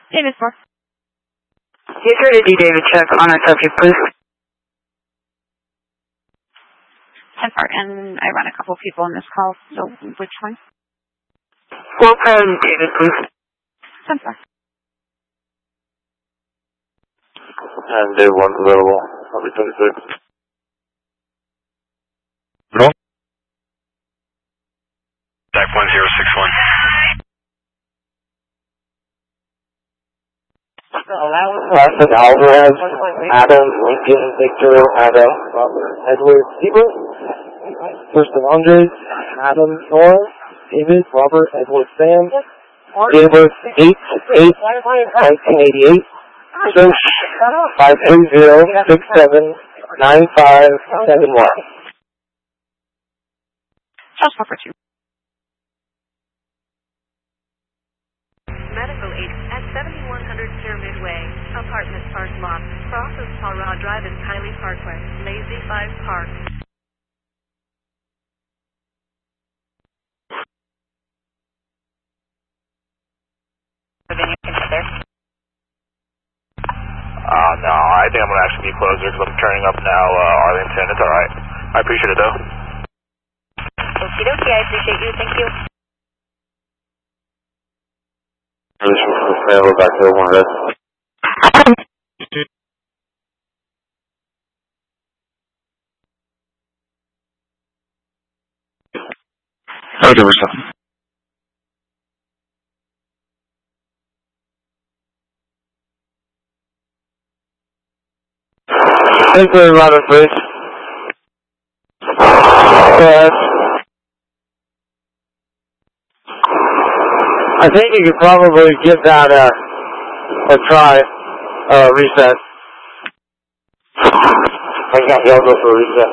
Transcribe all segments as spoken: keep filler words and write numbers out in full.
David four. You try to do David check on our subject, please. ten four, and I run a couple people in this call, so which one? Well, um, David, please. ten four. And Dave one's available. I'll be twenty-six. No. Type one zero six one. Classic Alvarez, Adam, Lincoln, Victor, Adam, Edward, Stephen, First of Andres, Adam, Nora, David, Robert, Edward, Sam, David, eight eight nineteen eighty-eight, search five three zero six seven nine five seven one. Just for two. Medical aid at seventy-one hundred Pyramid Way, Apartment Park Lot, crosses Paw Drive and Kylie Parkway, Lazy five Park. Uh, no, I think I'm going to actually be closer because I'm turning up now, uh, Arlington. It's alright. I appreciate it though. Okie dokie, I appreciate you, thank you. We'll back to one of this. Oh, there was something. Thank you, Robert, please. Yes. I think you could probably give that a, a try, uh, reset. I got y'all go for a reset.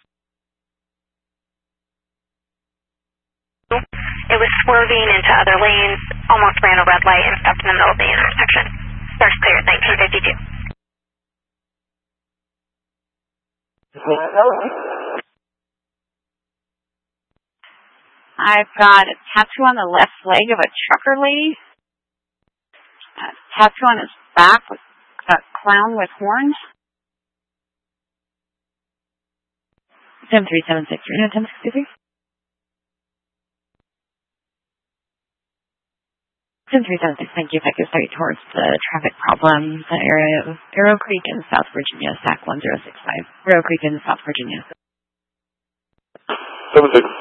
It was swerving into other lanes, almost ran a red light and stopped in the middle of the intersection. First clear at nineteen fifty-two. I've got a tattoo on the left leg of a trucker lady. A tattoo on his back with a clown with horns. seven three seven six three, no, ten sixty-three. seven three seven six, thank you. If I could start towards the traffic problem, the area of Arrow Creek in South Virginia, S A C one zero six five. Arrow Creek in South Virginia. seven six.